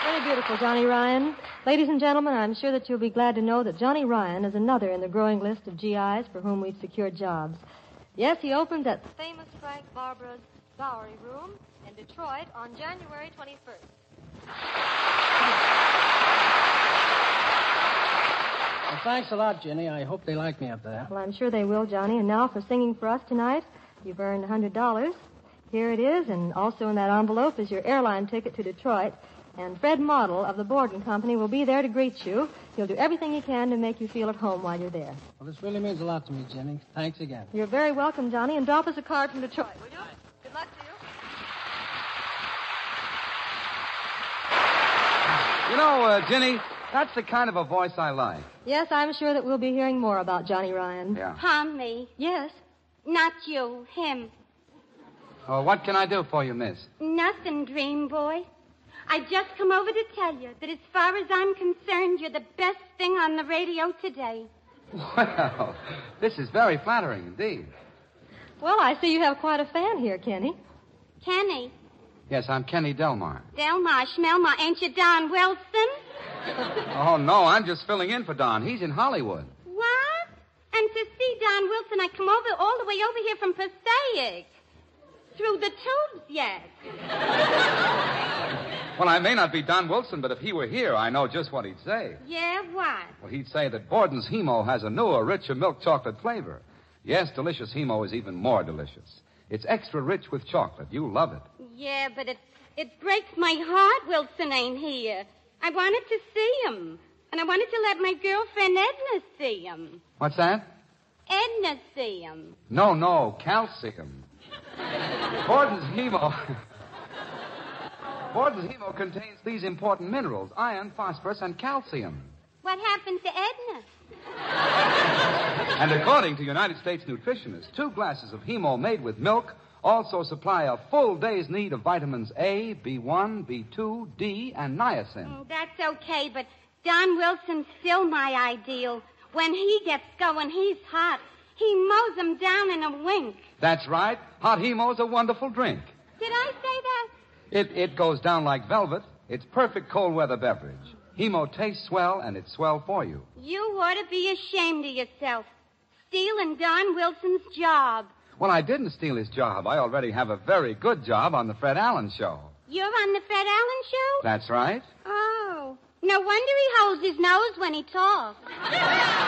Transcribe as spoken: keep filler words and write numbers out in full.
Very beautiful, Johnny Ryan. Ladies and gentlemen, I'm sure that you'll be glad to know that Johnny Ryan is another in the growing list of G Is for whom we've secured jobs. Yes, he opened at the famous Frank Barbara's Bowery Room in Detroit on January twenty-first. Well, thanks a lot, Jenny. I hope they like me up there. Well, I'm sure they will, Johnny. And now for singing for us tonight, you've earned one hundred dollars. Here it is, and also in that envelope is your airline ticket to Detroit. And Fred Model of the Borden Company will be there to greet you. He'll do everything he can to make you feel at home while you're there. Well, this really means a lot to me, Jenny. Thanks again. You're very welcome, Johnny, and drop us a card from Detroit, will you? Good luck to you. You know, uh, Jenny, that's the kind of a voice I like. Yes, I'm sure that we'll be hearing more about Johnny Ryan. Yeah. Tommy. Yes? Not you, him. Oh, what can I do for you, miss? Nothing, dream boy. I just come over to tell you that as far as I'm concerned, you're the best thing on the radio today. Well, this is very flattering indeed. Well, I see you have quite a fan here, Kenny. Kenny. Yes, I'm Kenny Delmar. Delmar, Schmelmar, ain't you Don Wilson? Oh, no, I'm just filling in for Don. He's in Hollywood. What? And to see Don Wilson, I come over all the way over here from Passaic. Through the tubes yet. Well, I may not be Don Wilson, but if he were here, I know just what he'd say. Yeah, what? Well, he'd say that Borden's Hemo has a newer, richer milk chocolate flavor. Yes, delicious Hemo is even more delicious. It's extra rich with chocolate. You love it. Yeah, but it it breaks my heart Wilson ain't here. I wanted to see him. And I wanted to let my girlfriend Edna see him. What's that? Edna see him. No, no, calcium. Borden's Hemo... Borden's Hemo contains these important minerals, iron, phosphorus, and calcium. What happened to Edna? And according to United States nutritionists, two glasses of Hemo made with milk also supply a full day's need of vitamins A, B one, B two, D, and niacin. Oh, that's okay, but Don Wilson's still my ideal. When he gets going, he's hot. He mows them down in a wink. That's right. Hot Hemo's a wonderful drink. Did I say that? It it goes down like velvet. It's perfect cold weather beverage. Hemo tastes swell, and it's swell for you. You ought to be ashamed of yourself. Stealing Don Wilson's job. Well, I didn't steal his job. I already have a very good job on the Fred Allen Show. You're on the Fred Allen Show? That's right. Oh. No wonder he holds his nose when he talks.